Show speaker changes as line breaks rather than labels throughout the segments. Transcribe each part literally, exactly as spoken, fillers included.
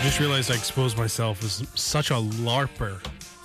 just realized I exposed myself as such a LARPer.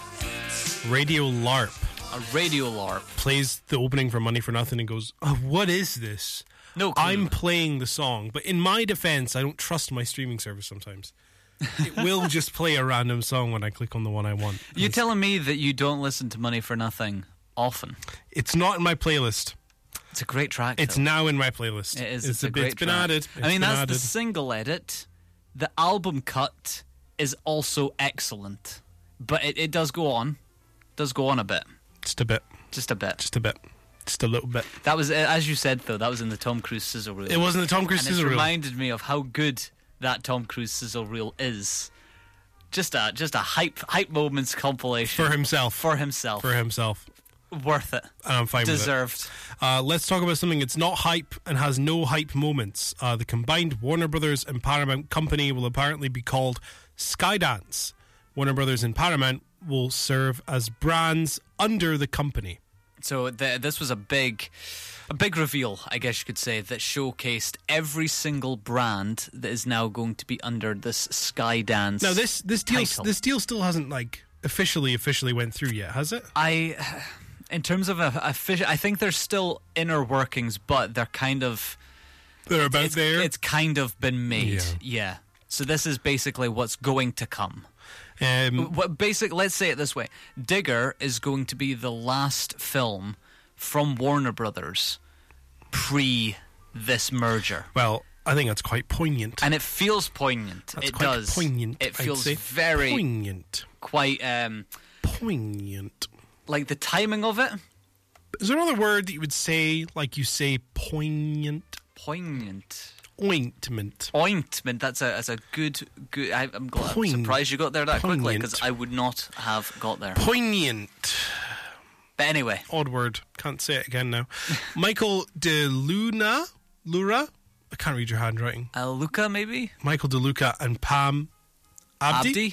Radio LARP.
A radio LARP.
Plays the opening for Money for Nothing and goes, oh, what is this?
No clue.
I'm playing the song. But in my defense, I don't trust my streaming service sometimes. It will just play a random song when I click on the one I want.
You're it's, telling me that you don't listen to Money for Nothing often?
It's not in my playlist.
It's a great track.
It's
though.
now in my playlist.
It is.
It's,
It's, a,
a
great
It's been
track.
added. It's
I mean, that's
added.
the single edit. The album cut is also excellent, but it, it does go on, does go on a bit.
Just a bit.
Just a bit.
Just a bit. Just a little bit.
That was, as you said, though, that was in the Tom Cruise sizzle reel.
It wasn't the Tom Cruise
and
sizzle
it
reel.
reminded me of how good that Tom Cruise sizzle reel is. Just a just a hype hype moments compilation
For himself.
For himself.
For himself.
Worth it.
And I'm fine
Deserved.
with it. Uh, let's talk about something that's not hype and has no hype moments. Uh, the combined Warner Brothers and Paramount company will apparently be called Skydance. Warner Brothers and Paramount will serve as brands under the company.
So the, this was a big, a big reveal, I guess you could say, that showcased every single brand that is now going to be under this Skydance.
Now this this deal
title.
this deal still hasn't like officially officially went through yet, has it?
I, in terms of a, a fish, I think there's still inner workings, but they're kind of
They're about
it's,
there.
It's kind of been made,
Yeah.
yeah. So this is basically what's going to come.
Um,
What basic? Let's say it this way: Digger is going to be the last film from Warner Brothers pre this merger,
well, I think that's quite poignant.
and it feels poignant.
That's
it
quite
does.
poignant.
It
I'd
feels
say.
very
poignant.
quite um,
Poignant.
like the timing of it.
Is there another word that you would say like you say poignant?
Poignant.
Ointment.
Ointment. That's a that's a good good. I, I'm glad.
Poign-
surprised you got there that quickly
poignant.
because I would not have got there.
Poignant.
But anyway,
Odd word. Can't say it again now. Michael De Luna, Lura. I can't read your handwriting.
uh, Luca maybe
Michael De Luca and Pam Abdi.
Abdi,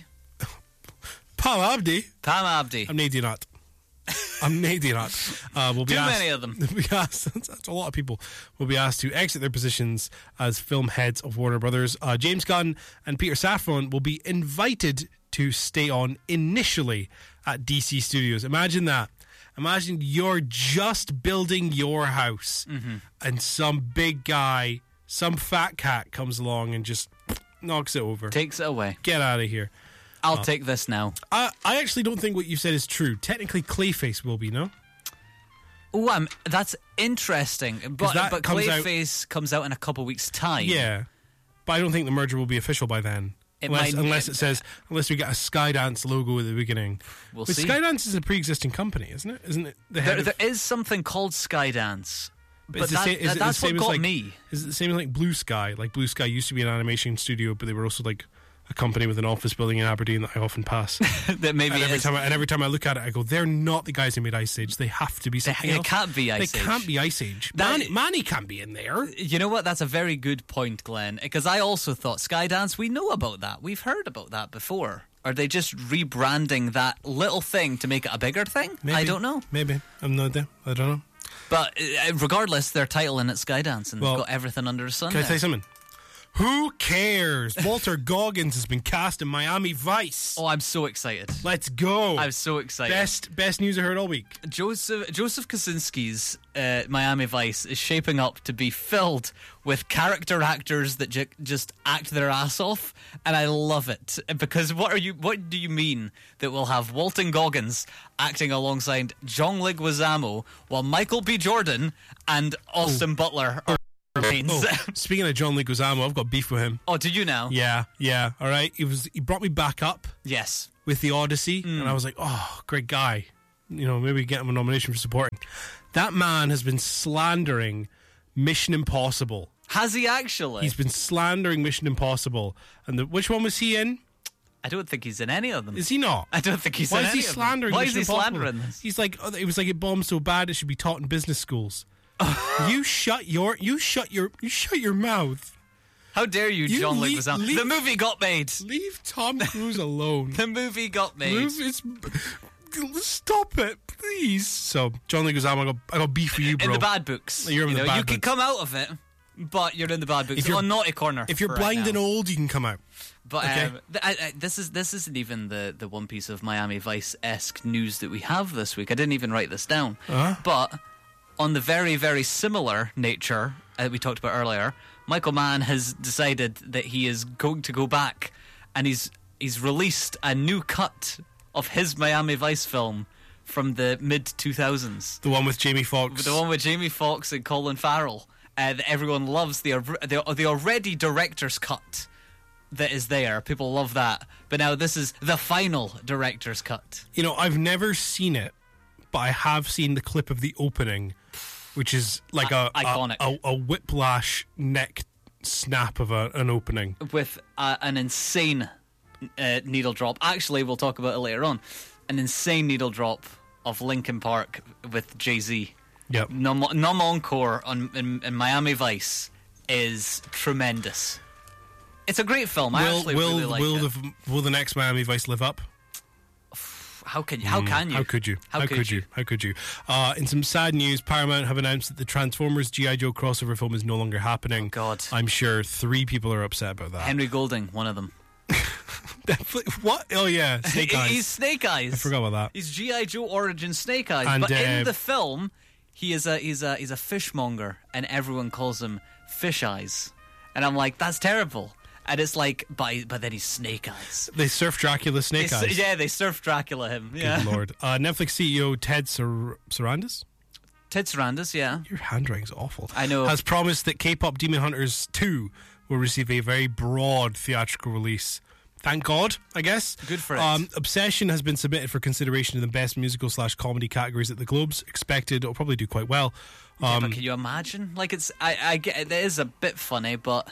Pam Abdi.
Pam Abdi.
I'm Nadine Ott. I'm Nadine Ott. Uh, we'll be
Too
asked,
many of them.
We'll be asked, that's, that's a lot of people. Will be asked to exit their positions as film heads of Warner Brothers. Uh, James Gunn and Peter Safran will be invited to stay on initially at D C Studios. Imagine that. Imagine you're just building your house
Mm-hmm.
and some big guy, some fat cat comes along and just knocks it over.
Takes it away.
Get out of here.
I'll take this now.
I, I actually don't think what you said is true. Technically, Clayface will be, no?
Oh, um, that's interesting. But,
that
but
comes out-
Clayface comes out in a couple weeks' time.
Yeah. But I don't think the merger will be official by then.
It
unless,
might-
unless it says, unless we get a Skydance logo at the beginning.
We'll
but
see.
Skydance is a pre-existing company, isn't it? Isn't it the head
There,
of...
there is something called Skydance. But
it's the
that,
same- is
that-
it the
that's
same
what
as,
got
like-
me.
Is it the same as like Blue Sky? Like Blue Sky used to be an animation studio, but they were also like a company with an office building in Aberdeen that I often pass.
that maybe
and,
it
every
is-
time I, and every time I look at it, I go, they're not the guys who made Ice Age. They have to be
They-
something
it
else.
can't be Ice
They
Age.
can't be Ice Age.
That-
Manny, Manny can't be in there.
You know what? That's a very good point, Glenn. Because I also thought Skydance, we know about that. We've heard about that before. Are they just rebranding that little thing to make it a bigger thing?
Maybe.
I don't know.
Maybe. I'm not there. I don't know.
But uh, regardless, they're titling it Skydance and
Well,
they've got everything under the sun.
Can I
there.
tell you something? Who cares? Walter Goggins has been cast in Miami Vice.
Oh, I'm so excited.
Let's go.
I'm so excited.
Best best news I heard all week.
Joseph Joseph Kosinski's uh, Miami Vice is shaping up to be filled with character actors that ju- just act their ass off, and I love it because what are you? What do you mean that we'll have Walton Goggins acting alongside John Leguizamo while Michael B. Jordan and Austin Butler are remains?
Oh, speaking of John Leguizamo, I've got beef with him.
Oh, do you now?
Yeah, yeah. All right. He was he brought me back up
Yes.
with the Odyssey,
Mm.
and I was like, oh, great guy. You know, maybe get him a nomination for supporting. That man has been slandering Mission Impossible.
Has he actually?
He's been slandering Mission Impossible. And the, which one was he in?
I don't think he's in any of them.
Is he not?
I don't think he's
Why
in
is
any
he
of them.
slandering
Why
Mission
is he
Impossible?
slandering this?
He's like, oh, it was like it bombed so bad it should be taught in business schools. you shut your you shut your you shut your mouth.
How dare you,
You
John
leave-
Leguizamo?
leave-
The movie got made.
Leave Tom Cruise alone.
The movie got made.
Move, it's, stop it, please. So, John Leguizamo, I got, I got beef for you, bro.
In the bad books.
You're in
you
the
know,
bad
you can
books.
come out of it. but you're in the bad books.
If you're-
on naughty corner.
If you're
for
blind
right
and
now.
old, you can come out.
But
Okay.
um, th- I, I, this is this isn't even the, the one piece of Miami Vice-esque news that we have this week. I didn't even write this down.
Uh-huh.
But on the very, very similar nature that we talked about earlier, Michael Mann has decided that he is going to go back and he's he's released a new cut of his Miami Vice film from the mid two thousands.
The one with Jamie Foxx.
The one with Jamie Foxx and Colin Farrell. Uh, that everyone loves, the, the, the already director's cut that is there. People love that. But now this is the final director's cut.
You know, I've never seen it, but I have seen the clip of the opening, which is like
I-
a,
iconic.
a, a, a whiplash neck snap of a, an opening.
With uh, an insane uh, needle drop. Actually, we'll talk about it later on. An insane needle drop of Linkin Park with Jay-Z.
Yep.
Num, Num Encore on, in, in Miami Vice is tremendous. It's a great film. I
Will
actually
will
really like
will
it.
the will the next Miami Vice live up?
How can you? How can you?
How could you?
How could you?
How could you? Uh, in some sad news, Paramount have announced that the Transformers G I. Joe crossover film is no longer happening.
Oh, God.
I'm sure three people are upset about that.
Henry Golding, one of them.
What? Oh yeah, Snake Eyes.
He's Snake Eyes.
I forgot about that.
He's G I. Joe origin Snake Eyes.
And,
but
uh,
in the film, he is a he's a he's a fishmonger, and everyone calls him Fish Eyes. And I'm like, that's terrible. And it's like, but, but then he's Snake Eyes.
They surf Dracula Snake
They s-
Eyes.
Yeah, they surf Dracula him.
Good
Yeah.
lord. Uh, Netflix C E O Ted Sar- Sarandos?
Ted Sarandos, yeah.
Your handwriting's awful.
I know.
Has promised that K-pop Demon Hunters two will receive a very broad theatrical release. Thank God, I guess.
Good for it.
Um, Obsession has been submitted for consideration in the best musical slash comedy categories at the Globes. Expected it'll probably do quite well.
Yeah,
Um,
but can you imagine? Like, it's I, I get it. It is a bit funny, but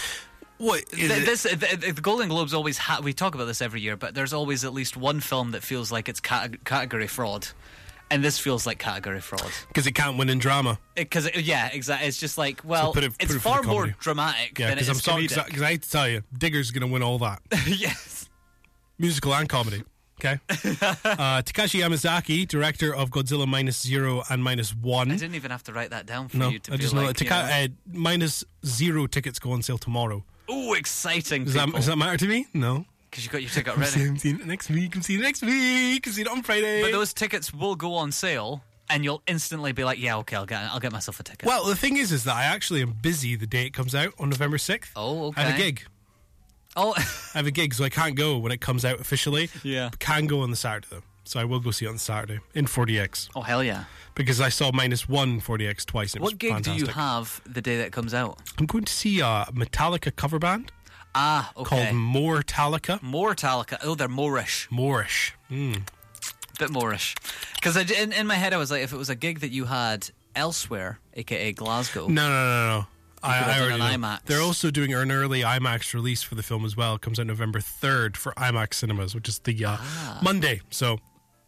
what is
th-
it?
this the, the Golden Globes always ha- we talk about this every year, but there's always at least one film that feels like it's cate- category fraud, and this feels like category fraud.
Because it can't win in drama.
Because yeah, exactly. It's just like, well,
put it- put
it's
it for
far
the
more
comedy.
dramatic
Yeah,
than it
because I'm
is
sorry.
comedic.
Because I hate to tell you, Digger's going to win all that.
Yes.
Musical and comedy. Okay. uh, Takashi Yamazaki, director of Godzilla Minus Zero and Minus One.
I didn't even have to write that down for
No,
you to
I
be
just know
like,
that
you
Taka-
know,
uh, Minus Zero tickets go on sale tomorrow.
oh, exciting!
Does that,
people.
does that matter to me? No.
Because you got your ticket
I'm seeing,
ready.
I'm seeing it next week. I'm seeing it next week. I'm seeing it on Friday.
But those tickets will go on sale, and you'll instantly be like, "Yeah, okay, I'll get, I'll get myself a ticket."
Well, the thing is, is that I actually am busy the day it comes out on November sixth.
Oh, okay.
I have a gig.
oh,
I have a gig, so I can't go when it comes out officially.
Yeah.
Can go on the Saturday, though. So I will go see it on Saturday in four D X.
oh, hell yeah!
Because I saw Minus One four D X twice. And it
What
was
gig
fantastic.
do you have the day that it comes out?
I'm going to see a Metallica cover band
Ah, okay.
called Mortalica.
Mortalica. Oh, they're Moorish.
Moorish. Mm.
Bit Moorish. Because in, in my head, I was like, if it was a gig that you had elsewhere, aka Glasgow.
No, no, no, no. I,
could have
I
done
already
an
know.
IMAX.
They're also doing an early IMAX release for the film as well. It comes out November third for IMAX cinemas, which is the uh,
Ah.
Monday. So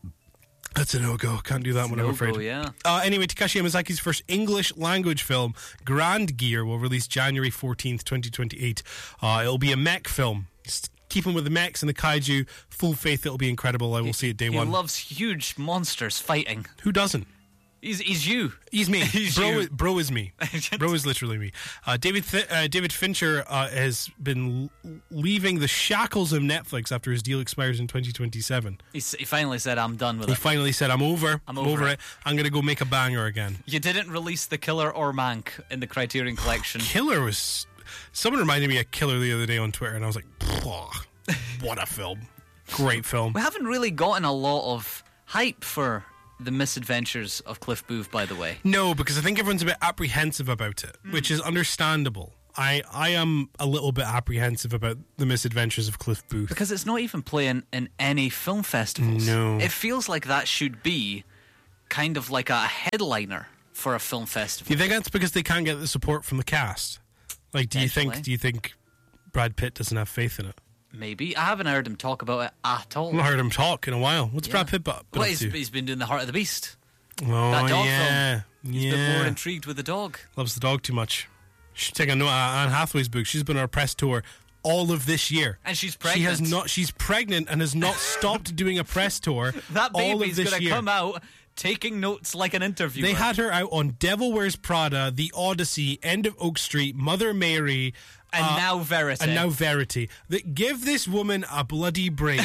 that's a no-go. Can't do that one, I'm
No
afraid.
go, yeah.
Uh, anyway, Takashi Yamazaki's first English language film, Grand Gear, will release January fourteenth, twenty twenty-eight. Uh, it'll be a mech film. Just keeping with the mechs and the kaiju. Full faith it'll be incredible. I will see it day
He
one.
loves huge monsters fighting.
Who doesn't?
He's, he's you.
He's me.
He's
bro,
you.
is, bro is me. Bro is literally me. Uh, David Th- uh, David Fincher uh, has been l- leaving the shackles of Netflix after his deal expires in twenty twenty-seven.
He's, he finally said, I'm done with
He
it.
finally said, "I'm over.
I'm over
it.
it.
I'm going to go make a banger again."
You didn't release The Killer or Mank in the Criterion Collection.
Killer was. Someone reminded me of Killer the other day on Twitter, and I was like, "Pwah, "What a film! Great film."
We haven't really gotten a lot of hype for The Misadventures of Cliff Booth, by the way.
No, because I think everyone's a bit apprehensive about it,
Mm.
which is understandable. I, I am a little bit apprehensive about The Misadventures of Cliff Booth.
Because it's not even playing in any film festivals.
No.
It feels like that should be kind of like a headliner for a film
Do
festival.
you think that's because they can't get the support from the cast? Like, do you think
Potentially.
do you think Brad Pitt doesn't have faith in it?
Maybe. I haven't heard him talk about it at all.
I've not heard him talk in a while. What's
Yeah.
Brad Pitt bu- been
Well,
up
he's,
to?
he's been doing The Heart of the Beast.
Oh,
that dog
yeah.
He's
yeah.
been more intrigued with the dog.
Loves the dog too much. Should take a note of Anne Hathaway's book. She's been on a press tour all of this year.
And she's
She
pregnant.
has not. She's pregnant and has not stopped doing a press tour.
That
all of
baby's
this
going to
year.
come out taking notes like an interviewer.
They had her out on Devil Wears Prada, The Odyssey, End of Oak Street, Mother Mary,
and
uh,
now Verity.
and now Verity. That give this woman a bloody break.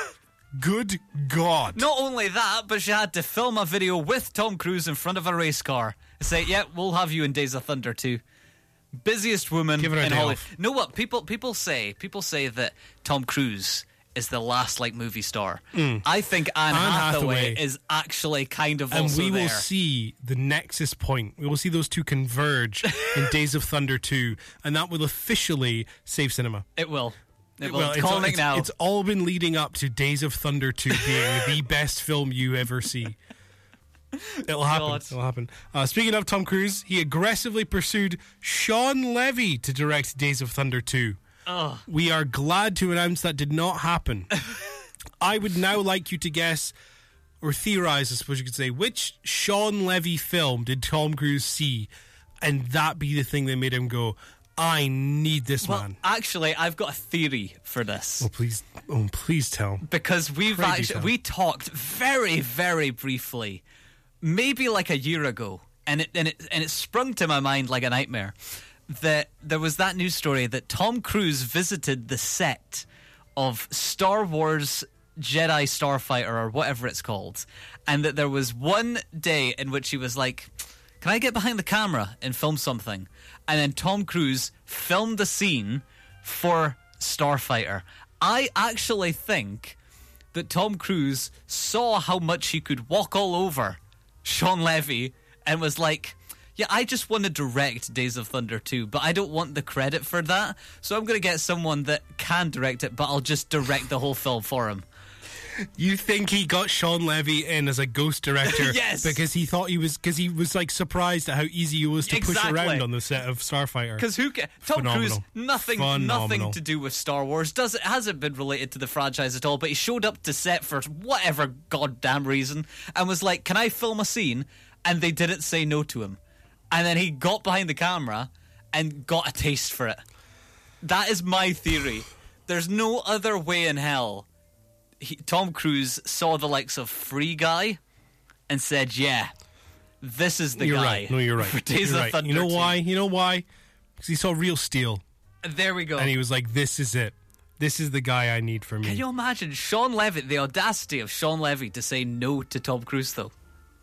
Good God.
Not only that, but she had to film a video with Tom Cruise in front of a race car. Say, yeah, we'll have you in Days of Thunder too. Busiest woman
Give her a
in
day
Hollywood.
off.
Know what people people say? People say that Tom Cruise is the last like movie star. I think Anne,
Anne
Hathaway,
Hathaway
is actually kind of
And
also
we will
there.
see the nexus point. We will see those two converge in Days of Thunder two, and that will officially save cinema.
It will. It will.
Well,
It's
it's,
calling
it's,
it now.
it's all been leading up to Days of Thunder two being the best film you ever see. It'll happen.
God.
It'll happen. Uh, speaking of Tom Cruise, he aggressively pursued Sean Levy to direct Days of Thunder two.
Ugh.
We are glad to announce that did not happen. I would now like you to guess, or theorize, I suppose you could say, which Sean Levy film did Tom Cruise see, and that be the thing that made him go, I need this
Well,
man.
actually, I've got a theory for this.
Oh, please, oh, please tell.
Because we've
Crazy
actually
town.
we talked very very briefly, maybe like a year ago, and it and it and it sprung to my mind like a nightmare that there was that news story that Tom Cruise visited the set of Star Wars Jedi Starfighter or whatever it's called, and that there was one day in which he was like, "Can I get behind the camera and film something?" And then Tom Cruise filmed the scene for Starfighter. I actually think that Tom Cruise saw how much he could walk all over Sean Levy and was like, yeah, I just want to direct Days of Thunder two, but I don't want the credit for that, so I'm going to get someone that can direct it, but I'll just direct the whole film for him.
You think he got Sean Levy in as a ghost director?
Yes.
Because he thought he was, because he was like surprised at how easy it was to
Exactly.
push around on the set of Starfighter.
Because who ca- Tom
Phenomenal.
Cruise, nothing,
Phenomenal.
nothing to do with Star Wars. Does it hasn't been related to the franchise at all? But he showed up to set for whatever goddamn reason and was like, "Can I film a scene?" And they didn't say no to him. And then he got behind the camera and got a taste for it. That is my theory. There's no other way in hell. He, Tom Cruise saw the likes of Free Guy and said, "Yeah, this is the
You're
guy."
right. No, you're right.
For Days
You're
of
right.
Thunder
You know
two.
why? You know why? Because he saw Real Steel,
There we go.
and he was like, "This is it. This is the guy I need for me."
Can you imagine Sean Levy, the audacity of Sean Levy to say no to Tom Cruise, though?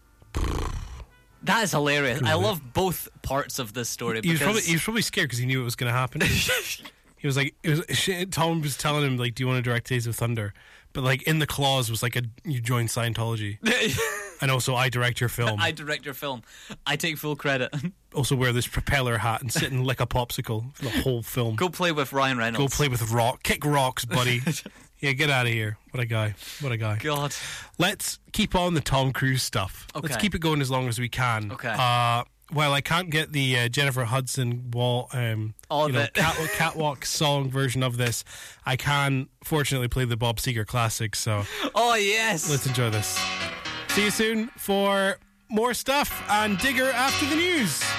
That is hilarious. I love both parts of this story.
He was
Because
probably he was probably scared because he knew it was going to happen. He was like, it was, shit, Tom was telling him like, "Do you want to direct Days of Thunder?" But like in the clause was like, a, "You join Scientology, and also I direct your film.
I direct your film. I take full credit.
Also wear this propeller hat and sit and lick a popsicle for the whole film.
Go play with Ryan
Go
Reynolds.
play with rock, kick rocks, buddy." Yeah, get out of here. What a guy. What a guy.
God.
Let's keep on the Tom Cruise stuff.
Okay.
Let's keep it going as long as we can.
Okay.
Uh, while I can't get the uh, Jennifer Hudson wall, um,
All
you
of
know,
it.
cat, catwalk song version of this, I can fortunately play the Bob Seger classic. So
Oh, yes.
let's enjoy this. See you soon for more stuff and Digger after the news.